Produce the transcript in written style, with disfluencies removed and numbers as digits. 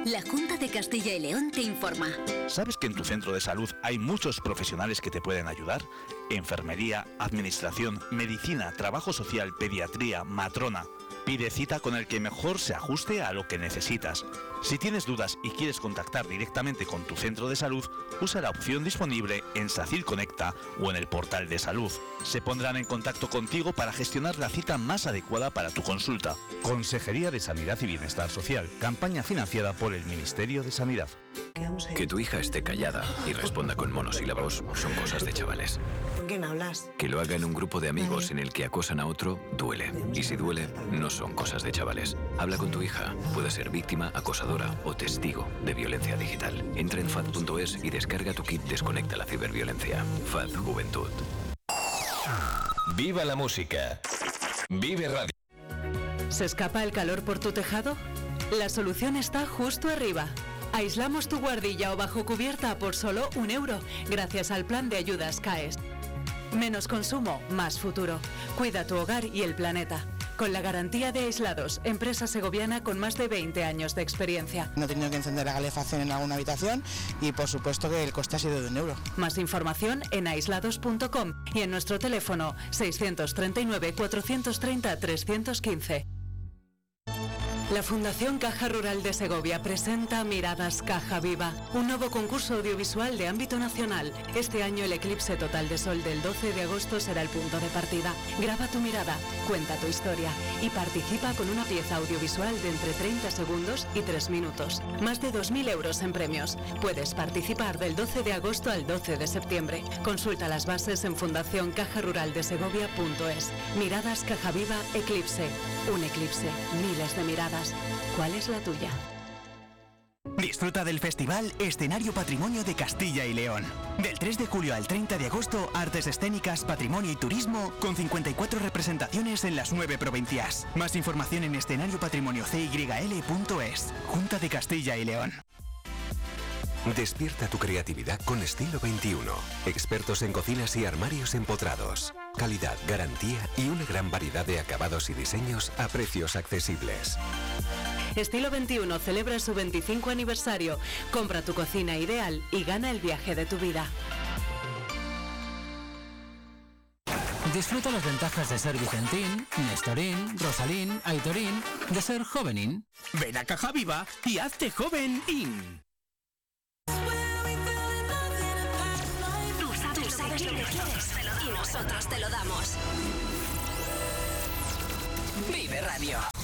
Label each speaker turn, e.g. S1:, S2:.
S1: La Junta de Castilla y León te informa.
S2: ¿Sabes que en tu centro de salud hay muchos profesionales que te pueden ayudar? Enfermería, administración, medicina, trabajo social, pediatría, matrona. Pide cita con el que mejor se ajuste a lo que necesitas. Si tienes dudas y quieres contactar directamente con tu centro de salud, usa la opción disponible en SACIL Conecta o en el portal de salud. Se pondrán en contacto contigo para gestionar la cita más adecuada para tu consulta. Consejería de Sanidad y Bienestar Social. Campaña financiada por el Ministerio de Sanidad.
S3: Que tu hija esté callada y responda con monosílabos son cosas de chavales.
S4: ¿Con quién hablas?
S3: Que lo haga en un grupo de amigos en el que acosan a otro, duele. Y si duele, no son cosas de chavales. Habla con tu hija. Puede ser víctima, acosadora o testigo de violencia digital. Entra en FAD.es y descarga tu kit Desconecta la ciberviolencia. FAD Juventud.
S5: Viva la música. Vive Radio.
S6: ¿Se escapa el calor por tu tejado? La solución está justo arriba. Aislamos tu guardilla o bajo cubierta por solo €1, gracias al plan de ayudas CAES. Menos consumo, más futuro. Cuida tu hogar y el planeta. Con la garantía de Aislados, empresa segoviana con más de 20 años de experiencia.
S7: No he tenido que encender la calefacción en alguna habitación y por supuesto que el coste ha sido de €1.
S6: Más información en aislados.com y en nuestro teléfono 639 430 315. La Fundación Caja Rural de Segovia presenta Miradas Caja Viva, un nuevo concurso audiovisual de ámbito nacional. Este año el eclipse total de sol del 12 de agosto será el punto de partida. Graba tu mirada, cuenta tu historia y participa con una pieza audiovisual de entre 30 segundos y 3 minutos. Más de 2.000 euros en premios. Puedes participar del 12 de agosto al 12 de septiembre. Consulta las bases en fundacioncajaruraldesegovia.es. Miradas Caja Viva Eclipse. Un eclipse, miles de miradas. ¿Cuál es la tuya?
S8: Disfruta del festival Escenario Patrimonio de Castilla y León. Del 3 de julio al 30 de agosto, artes escénicas, patrimonio y turismo, con 54 representaciones en las 9 provincias. Más información en escenariopatrimoniocyl.es. Junta de Castilla y León.
S9: Despierta tu creatividad con Estilo 21. Expertos en cocinas y armarios empotrados. Calidad, garantía y una gran variedad de acabados y diseños a precios accesibles.
S6: Estilo 21 celebra su 25 aniversario. Compra tu cocina ideal y gana el viaje de tu vida.
S10: Disfruta las ventajas de ser Vicentín, Nestorín, Rosalín, Aitorín, de ser Jovenín.
S8: Ven a Caja Viva y hazte Jovenín.
S1: Tú sabes lo que quieres y nosotros te lo damos.
S5: Vive Radio.